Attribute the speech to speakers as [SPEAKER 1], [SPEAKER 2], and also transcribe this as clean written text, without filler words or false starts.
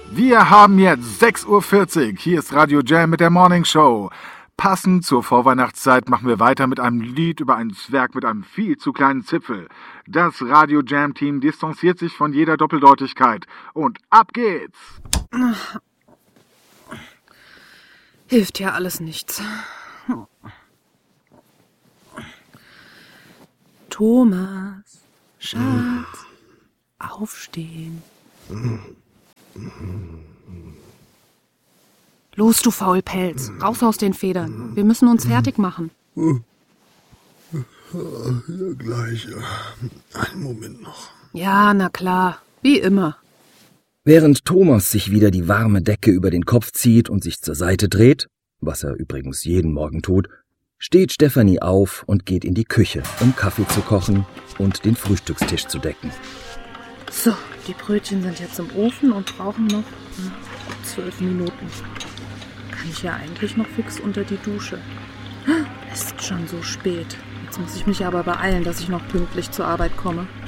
[SPEAKER 1] Wir haben jetzt 6:40 Uhr. Hier ist Radio Jam mit der Morning Show. Passend zur Vorweihnachtszeit machen wir weiter mit einem Lied über einen Zwerg mit einem viel zu kleinen Zipfel. Das Radio Jam Team distanziert sich von jeder Doppeldeutigkeit. Und ab geht's!
[SPEAKER 2] Hilft ja alles nichts. Thomas, Schatz, aufstehen. Los, du Faulpelz, raus aus den Federn. Wir müssen uns fertig machen.
[SPEAKER 3] Ja, gleich. Einen Moment noch.
[SPEAKER 2] Ja, na klar, wie immer.
[SPEAKER 4] Während Thomas sich wieder die warme Decke über den Kopf zieht und sich zur Seite dreht, was er übrigens jeden Morgen tut, steht Stefanie auf und geht in die Küche, um Kaffee zu kochen und den Frühstückstisch zu decken.
[SPEAKER 2] So, die Brötchen sind jetzt im Ofen und brauchen noch 12 Minuten. Kann ich ja eigentlich noch fix unter die Dusche. Es ist schon so spät. Jetzt muss ich mich aber beeilen, dass ich noch pünktlich zur Arbeit komme.